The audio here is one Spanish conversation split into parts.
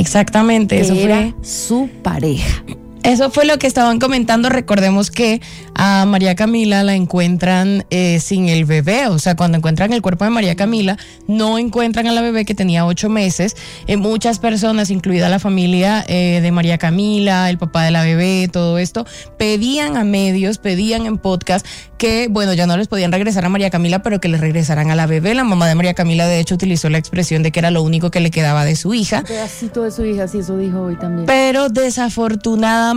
Exactamente, eso era fue su pareja. Eso fue lo que estaban comentando. Recordemos que a María Camila la encuentran sin el bebé. O sea, cuando encuentran el cuerpo de María Camila, no encuentran a la bebé que tenía 8 meses. Muchas personas, incluida la familia de María Camila, el papá de la bebé, todo esto, pedían a medios, pedían en podcast que, bueno, ya no les podían regresar a María Camila, pero que les regresaran a la bebé. La mamá de María Camila, de hecho, utilizó la expresión de que era lo único que le quedaba de su hija. Un pedacito de su hija, sí, eso dijo hoy también. Pero desafortunadamente,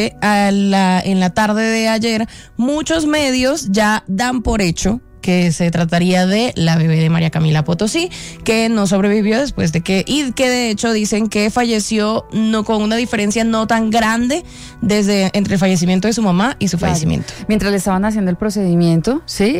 en la tarde de ayer, muchos medios ya dan por hecho que se trataría de la bebé de María Camila Potosí, que no sobrevivió después de que, y que de hecho dicen que falleció no con una diferencia no tan grande entre el fallecimiento de su mamá y su fallecimiento. Mientras le estaban haciendo el procedimiento, sí,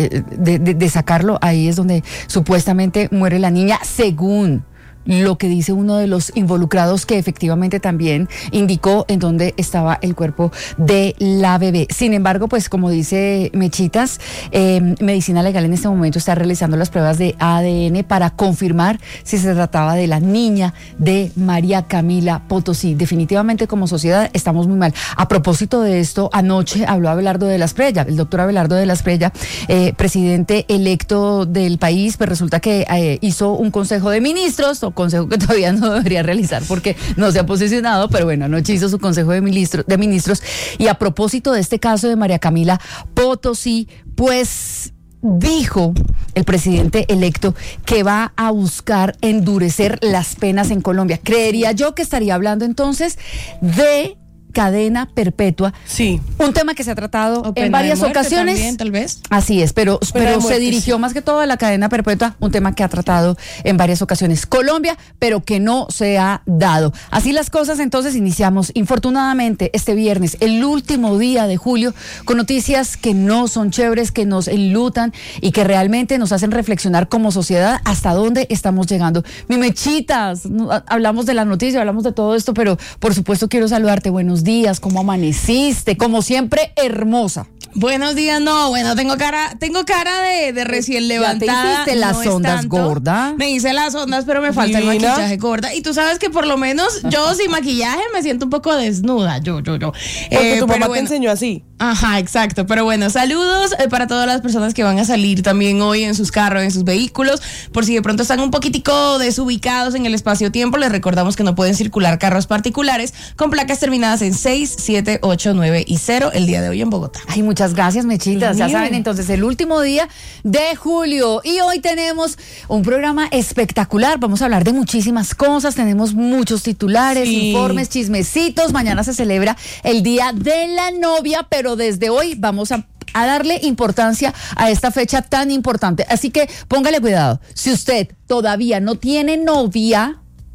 de sacarlo, ahí es donde supuestamente muere la niña, según lo que dice uno de los involucrados, que efectivamente también indicó en dónde estaba el cuerpo de la bebé. Sin embargo, pues como dice Mechitas, Medicina Legal en este momento está realizando las pruebas de ADN para confirmar si se trataba de la niña de María Camila Potosí. Definitivamente como sociedad estamos muy mal. A propósito de esto, anoche habló Abelardo de la Espriella, el doctor Abelardo de la Espriella, presidente electo del país. Pues resulta que hizo un consejo de ministros, consejo que todavía no debería realizar porque no se ha posicionado, pero bueno, anoche hizo su consejo de ministros, y a propósito de este caso de María Camila Potosí, pues dijo el presidente electo que va a buscar endurecer las penas en Colombia. Creería yo que estaría hablando entonces de cadena perpetua. Sí. Un tema que se ha tratado en varias ocasiones. También, tal vez. Así es, pero se dirigió más que todo a la cadena perpetua, un tema que ha tratado en varias ocasiones Colombia, pero que no se ha dado. Así las cosas, entonces iniciamos, infortunadamente, este viernes, el último día de julio, con noticias que no son chéveres, que nos enlutan y que realmente nos hacen reflexionar como sociedad hasta dónde estamos llegando. Mi Mechitas, hablamos de la noticia, hablamos de todo esto, pero por supuesto quiero saludarte. Buenos días, ¿cómo amaneciste? Como siempre, hermosa. Buenos días, no, bueno, tengo cara de recién levantada. ¿Ya te hiciste las ondas, gorda? Me hice las ondas, pero me falta el maquillaje, gorda. Y tú sabes que por lo menos yo sin maquillaje me siento un poco desnuda, yo. Porque tu mamá te enseñó así. Ajá, exacto, pero bueno, saludos para todas las personas que van a salir también hoy en sus carros, en sus vehículos, por si de pronto están un poquitico desubicados en el espacio-tiempo, les recordamos que no pueden circular carros particulares con placas terminadas en 6, 7, 8, 9 y 0 el día de hoy en Bogotá. Ay, muchas gracias, Mechitas. Ya saben, entonces, el último día de julio y hoy tenemos un programa espectacular. Vamos a hablar de muchísimas cosas, tenemos muchos titulares, informes, chismecitos. Mañana se celebra el Día de la Novia, pero desde hoy vamos a darle importancia a esta fecha tan importante. Así que póngale cuidado. Si usted todavía no tiene novia,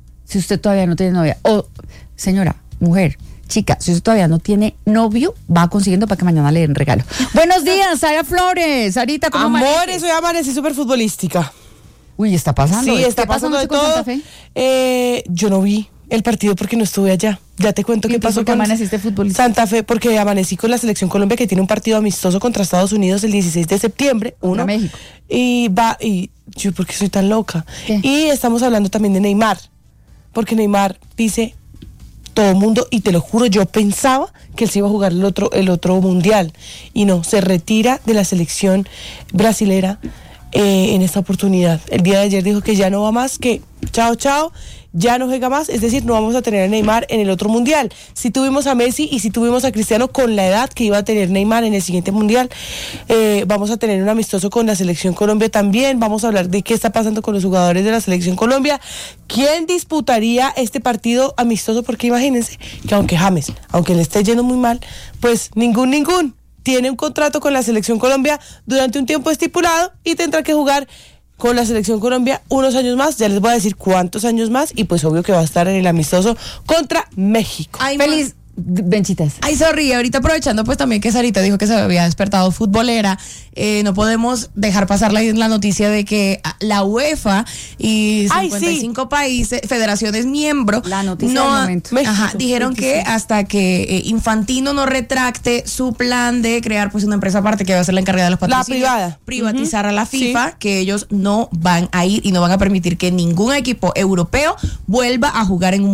o señora, mujer, chica, si usted todavía no tiene novio, va consiguiendo para que mañana le den regalo. Buenos días, Sara Flores. Sarita, ¿cómo amaneces? Amores, hoy amanecí súper futbolística. Uy, está pasando. Sí, está pasando de todo. Santa Fe? Yo no vi el partido porque no estuve allá. Ya te cuento qué pasó. ¿Por qué amaneciste futbolista? Santa Fe, porque amanecí con la selección Colombia, que tiene un partido amistoso contra Estados Unidos el 16 de septiembre. Contra México. Y yo, ¿por qué soy tan loca? ¿Qué? Y estamos hablando también de Neymar, porque Neymar dice todo el mundo, y te lo juro, yo pensaba que él se iba a jugar el otro mundial, y no, se retira de la selección brasilera en esta oportunidad. El día de ayer dijo que ya no va más, que chao, ya no juega más, es decir, no vamos a tener a Neymar en el otro mundial. Sí tuvimos a Messi y sí tuvimos a Cristiano con la edad que iba a tener Neymar en el siguiente mundial. Vamos a tener un amistoso con la selección Colombia también. Vamos a hablar de qué está pasando con los jugadores de la selección Colombia. ¿Quién disputaría este partido amistoso? Porque imagínense que aunque James, aunque le esté yendo muy mal, pues ningún tiene un contrato con la selección Colombia durante un tiempo estipulado y tendrá que jugar con la selección Colombia unos años más. Ya les voy a decir cuántos años más, y pues obvio que va a estar en el amistoso contra México. Ay, Feliz Benchitas. Ay, sorry, ahorita aprovechando pues también que Sarita dijo que se había despertado futbolera, no podemos dejar pasar la noticia de que la UEFA y 55 países, federaciones miembros, la noticia del momento. Dijeron que hasta que Infantino no retracte su plan de crear pues una empresa aparte que va a ser la encargada de los patrocinios, la privada, privatizar a la FIFA, que ellos no van a ir y no van a permitir que ningún equipo europeo vuelva a jugar en un